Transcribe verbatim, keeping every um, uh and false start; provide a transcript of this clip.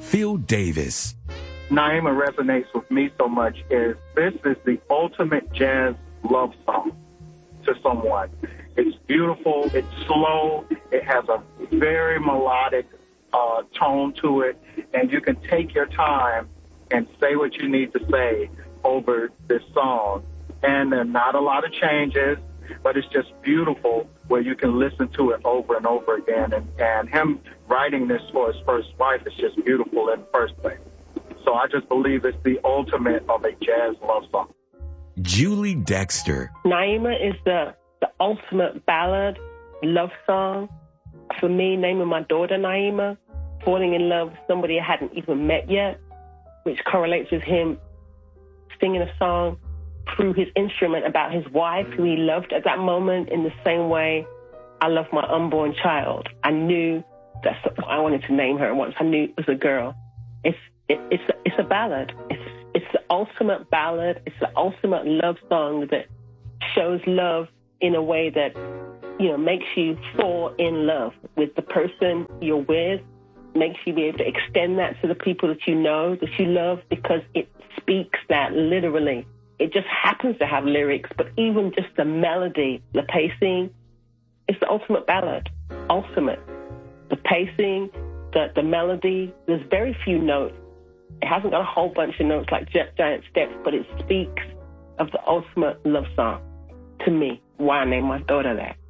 Phil Davis. Naima resonates with me so much is this is the ultimate jazz love song to someone. It's beautiful, it's slow, it has a very melodic uh, tone to it, and you can take your time and say what you need to say over this song. And there are not a lot of changes, but it's just beautiful where you can listen to it over and over again. And, and him writing this for his first wife is just beautiful in the first place. So I just believe it's the ultimate of a jazz love song. Julie Dexter. Naima is the, the ultimate ballad love song. For me, naming my daughter Naima, falling in love with somebody I hadn't even met yet, which correlates with him singing a song through his instrument about his wife, who he loved at that moment in the same way I love my unborn child. I knew that's what I wanted to name her once I knew it was a girl. It's it, it's it's a ballad. It's it's the ultimate ballad. It's the ultimate love song that shows love in a way that, you know, makes you fall in love with the person you're with, makes you be able to extend that to the people that you know, that you love, because it speaks that literally. It just happens to have lyrics, but even just the melody, the pacing, it's the ultimate ballad. Ultimate. The pacing, the, the melody, there's very few notes. It hasn't got a whole bunch of notes like Giant Steps, but it speaks of the ultimate love song to me. Why I named my daughter that.